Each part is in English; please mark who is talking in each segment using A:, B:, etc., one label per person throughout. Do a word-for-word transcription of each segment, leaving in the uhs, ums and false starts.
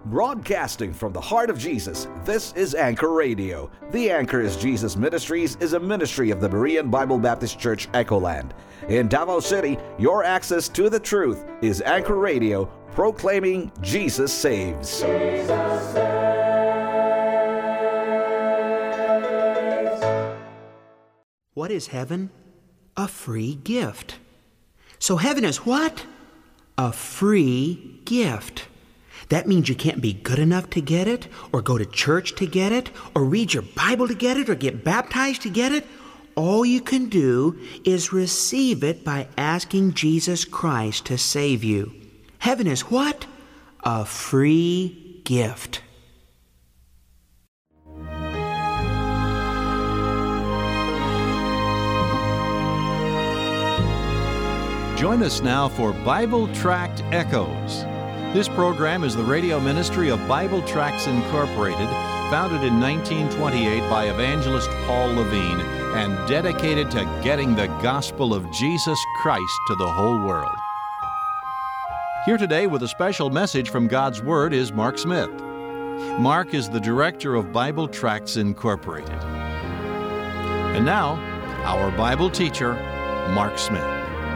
A: Broadcasting from the heart of Jesus, this is Anchor Radio. The Anchor is Jesus Ministries is a ministry of the Berean Bible Baptist Church, Echoland. In Davao City, your access to the truth is Anchor Radio, proclaiming Jesus saves. Jesus
B: saves. What is heaven? A free gift. So heaven is what? A free gift. That means you can't be good enough to get it, or go to church to get it, or read your Bible to get it, or get baptized to get it. All you can do is receive it by asking Jesus Christ to save you. Heaven is what? A free gift.
C: Join us now for Bible Tract Echoes. This program is the radio ministry of Bible Tracts Incorporated, founded in nineteen twenty-eight by evangelist Paul Levine, and dedicated to getting the gospel of Jesus Christ to the whole world. Here today with a special message from God's Word is Mark Smith. Mark is the director of Bible Tracts Incorporated. And now, our Bible teacher, Mark Smith.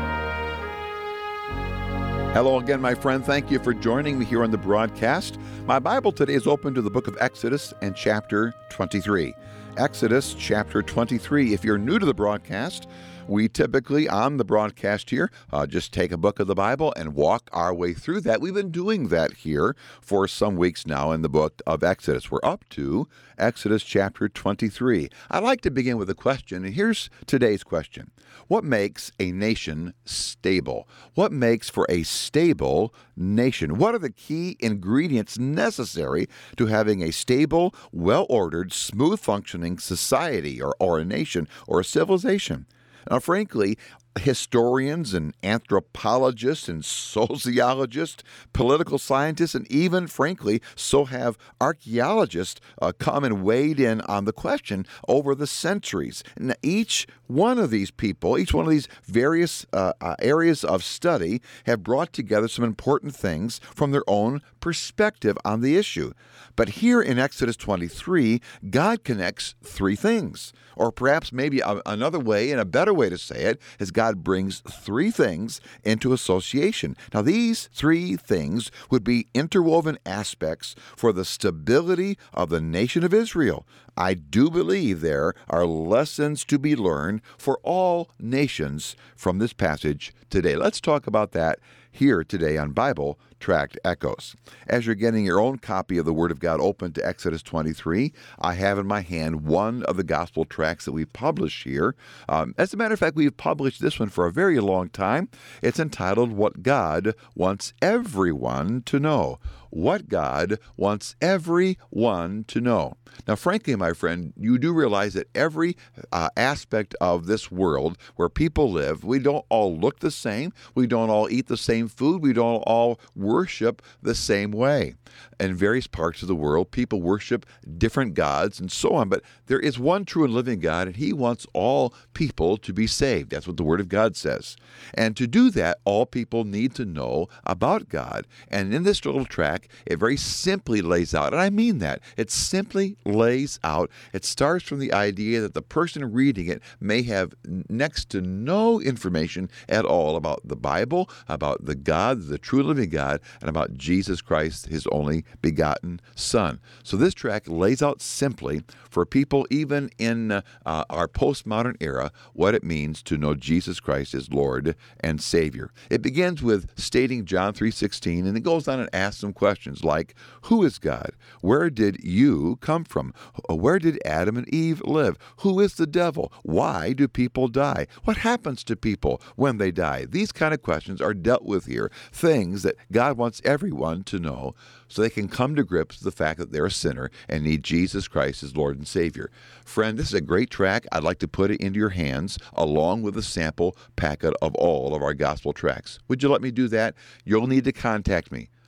D: Hello again, my friend. Thank you for joining me here on the broadcast. My Bible today is open to the book of Exodus and chapter twenty-three. Exodus chapter twenty-three. If you're new to the broadcast, we typically, on the broadcast here, uh, just take a book of the Bible and walk our way through that. We've been doing that here for some weeks now in the book of Exodus. We're up to Exodus chapter twenty-three. I'd like to begin with a question, and here's today's question. What makes a nation stable? What makes for a stable nation? What are the key ingredients necessary to having a stable, well-ordered, smooth-functioning society or, or a nation or a civilization? Now, frankly, historians and anthropologists and sociologists, political scientists, and even, frankly, so have archaeologists uh, come and weighed in on the question over the centuries. And each one of these people, each one of these various uh, uh, areas of study have brought together some important things from their own perspective on the issue. But here in Exodus twenty-three, God connects three things. Or perhaps maybe a, another way and a better way to say it is God brings three things into association. Now, these three things would be interwoven aspects for the stability of the nation of Israel. I do believe there are lessons to be learned for all nations from this passage today. Let's talk about that here today on Bible Tract Echoes. As you're getting your own copy of the Word of God open to Exodus twenty-three, I have in my hand one of the gospel tracts that we publish here. Um, as a matter of fact, we've published this one for a very long time. It's entitled, What God Wants Everyone to Know. What God wants everyone to know. Now, frankly, my friend, you do realize that every uh, aspect of this world where people live, we don't all look the same. We don't all eat the same food. We don't all worship the same way. In various parts of the world, people worship different gods and so on. But there is one true and living God, and He wants all people to be saved. That's what the Word of God says. And to do that, all people need to know about God. And in this little tract, it very simply lays out, and I mean that, it simply lays out, it starts from the idea that the person reading it may have next to no information at all about the Bible, about the God, the true living God, and about Jesus Christ, His only begotten Son. So this tract lays out simply for people even in uh, our postmodern era what it means to know Jesus Christ as Lord and Savior. It begins with stating John three sixteen, and it goes on and asks some questions like, who is God? Where did you come from? Where did Adam and Eve live? Who is the devil? Why do people die? What happens to people when they die? These kind of questions are dealt with here, things that God wants everyone to know so they can come to grips with the fact that they're a sinner and need Jesus Christ as Lord and Savior. Friend, this is a great tract. I'd like to put it into your hands along with a sample packet of all of our gospel tracts. Would you let me do that? You'll need to contact me.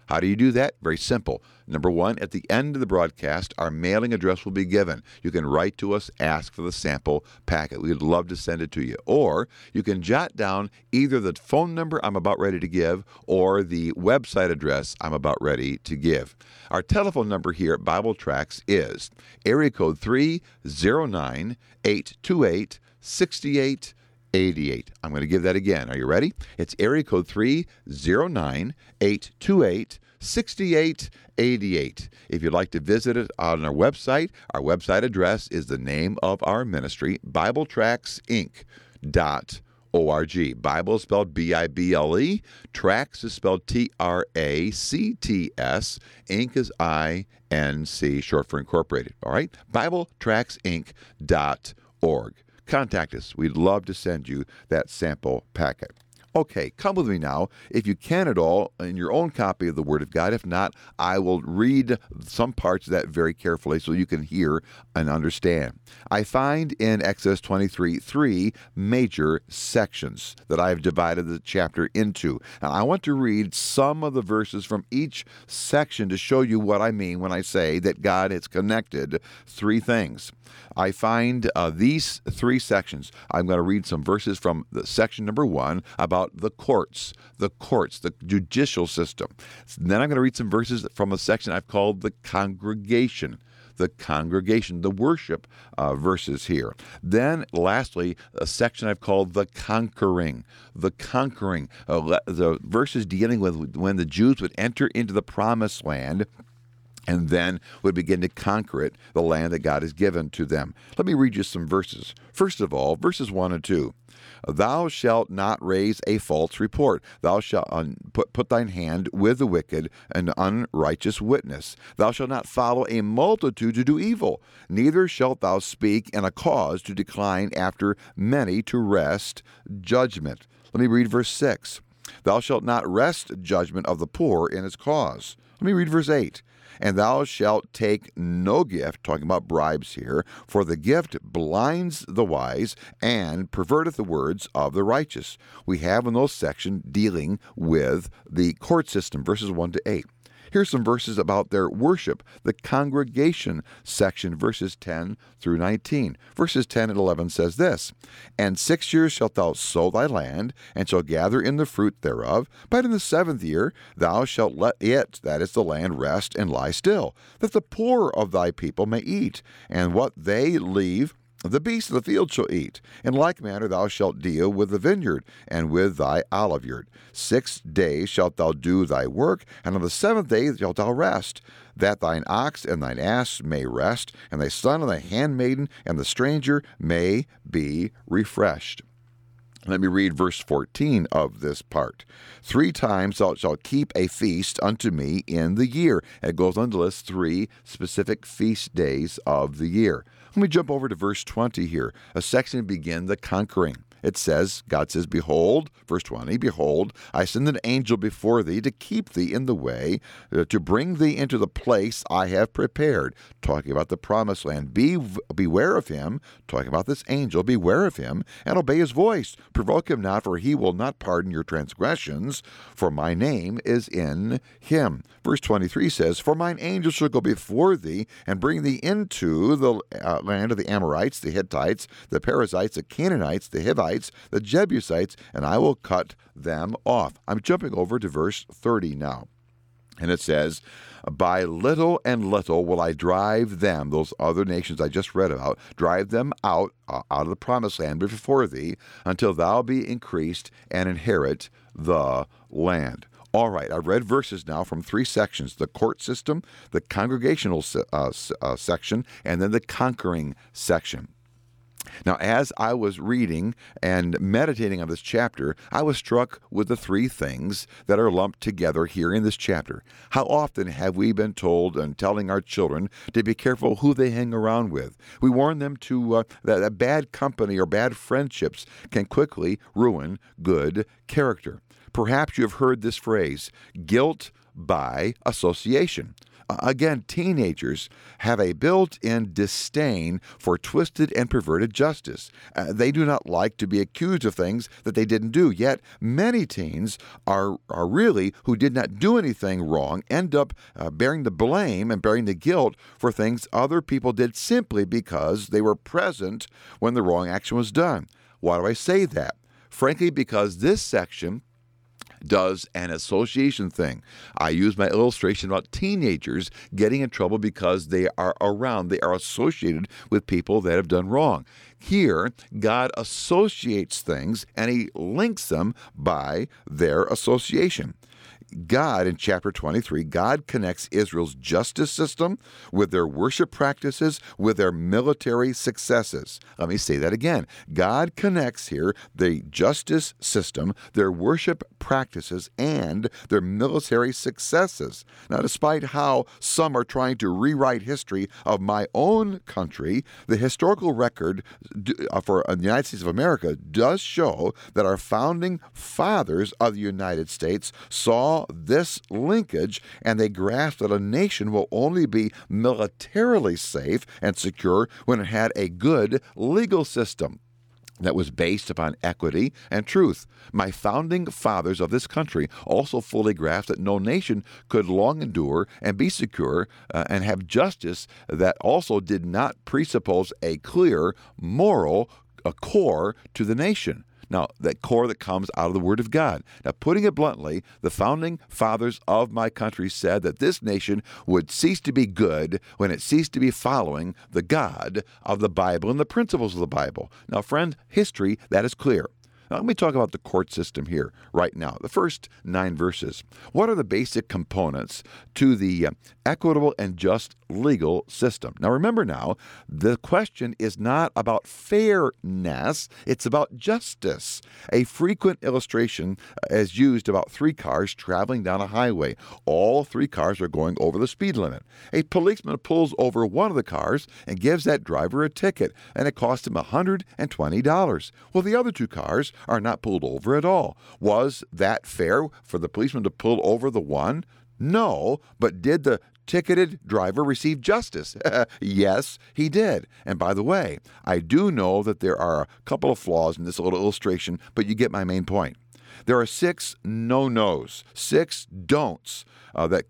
D: How do you do that? Very simple. Number one, at the end of the broadcast, our mailing address will be given. You can write to us, ask for the sample packet. We'd love to send it to you. Or you can jot down either the phone number I'm about ready to give or the website address I'm about ready to give. Our telephone number here at Bible Tracts is area code three oh nine, eight two eight, six eight eight eight. I'm going to give that again. Are you ready? It's area code three oh nine, eight two eight, six eight eight eight. If you'd like to visit it on our website, our website address is the name of our ministry, Bible Tracts Inc dot org. Bible is spelled B I B L E. Tracts is spelled T R A C T S. Inc is I N C, short for incorporated. All right? Bible Tracts Inc dot org. Contact us. We'd love to send you that sample packet. Okay, come with me now, if you can at all, in your own copy of the Word of God. If not, I will read some parts of that very carefully so you can hear and understand. I find in Exodus twenty-three three major sections that I have divided the chapter into. Now, I want to read some of the verses from each section to show you what I mean when I say that God has connected three things. I find uh, these three sections. I'm going to read some verses from the section number one about the courts, the courts, the judicial system. Then I'm going to read some verses from a section I've called the congregation, the congregation, the worship uh, verses here. Then, lastly, a section I've called the conquering, the conquering, uh, the verses dealing with when the Jews would enter into the promised land and then would begin to conquer it, the land that God has given to them. Let me read you some verses. First of all, verses one and two. Thou shalt not raise a false report. Thou shalt un- put, put thine hand with the wicked and unrighteous witness. Thou shalt not follow a multitude to do evil. Neither shalt thou speak in a cause to decline after many to wrest judgment. Let me read verse six. Thou shalt not wrest judgment of the poor in his cause. Let me read verse eight. And thou shalt take no gift, talking about bribes here, for the gift blinds the wise and perverteth the words of the righteous. We have in those sections dealing with the court system, verses one to eight. Here's some verses about their worship, the congregation section, verses ten through nineteen. Verses ten and eleven says this, And six years shalt thou sow thy land, and shalt gather in the fruit thereof. But in the seventh year thou shalt let it, that is the land, rest and lie still, that the poor of thy people may eat, and what they leave the beasts of the field shall eat. In like manner thou shalt deal with the vineyard, and with thy oliveyard. Six days shalt thou do thy work, and on the seventh day shalt thou rest, that thine ox and thine ass may rest, and thy son and thy handmaiden and the stranger may be refreshed. Let me read verse fourteen of this part. Three times thou shalt keep a feast unto me in the year. And it goes on to list three specific feast days of the year. Let me jump over to verse twenty here. A section begin the conquering. It says, God says, Behold, verse twenty, Behold, I send an angel before thee to keep thee in the way, uh, to bring thee into the place I have prepared. Talking about the promised land. Be Beware of him, talking about this angel, beware of him, and obey his voice. Provoke him not, for he will not pardon your transgressions, for my name is in him. Verse twenty-three says, For mine angel shall go before thee, and bring thee into the uh, land of the Amorites, the Hittites, the Perizzites, the Canaanites, the Hivites, the Jebusites, and I will cut them off. I'm jumping over to verse thirty now. And it says, By little and little will I drive them, those other nations I just read about, drive them out, uh, out of the promised land before thee, until thou be increased and inherit the land. All right, I've read verses now from three sections, the court system, the congregational uh, uh, section, and then the conquering section. Now, as I was reading and meditating on this chapter, I was struck with the three things that are lumped together here in this chapter. How often have we been told and telling our children to be careful who they hang around with? We warn them to uh, that, that bad company or bad friendships can quickly ruin good character. Perhaps you have heard this phrase, guilt by association. Uh, Again, teenagers have a built-in disdain for twisted and perverted justice. Uh, they do not like to be accused of things that they didn't do. Yet, many teens are, are really, who did not do anything wrong, end up uh, bearing the blame and bearing the guilt for things other people did simply because they were present when the wrong action was done. Why do I say that? Frankly, because this section does an association thing. I use my illustration about teenagers getting in trouble because they are around, they are associated with people that have done wrong. Here, God associates things and he links them by their association. God, in chapter twenty-three, God connects Israel's justice system with their worship practices, with their military successes. Let me say that again. God connects here the justice system, their worship practices, and their military successes. Now, despite how some are trying to rewrite history of my own country, the historical record for the United States of America does show that our founding fathers of the United States saw this linkage, and they grasped that a nation will only be militarily safe and secure when it had a good legal system that was based upon equity and truth. My founding fathers of this country also fully grasped that no nation could long endure and be secure uh, and have justice that also did not presuppose a clear moral a core to the nation. Now, that core that comes out of the Word of God. Now, putting it bluntly, the founding fathers of my country said that this nation would cease to be good when it ceased to be following the God of the Bible and the principles of the Bible. Now, friend, history, that is clear. Now, let me talk about the court system here right now. The first nine verses. What are the basic components to the uh, equitable and just legal system? Now, remember now, the question is not about fairness, it's about justice. A frequent illustration is used about three cars traveling down a highway. All three cars are going over the speed limit. A policeman pulls over one of the cars and gives that driver a ticket, and it costs him one hundred twenty dollars. Well, the other two cars are not pulled over at all. Was that fair for the policeman to pull over the one? No, but did the ticketed driver receive justice? Yes, he did. And by the way, I do know that there are a couple of flaws in this little illustration, but you get my main point. There are six no-nos, six don'ts uh, that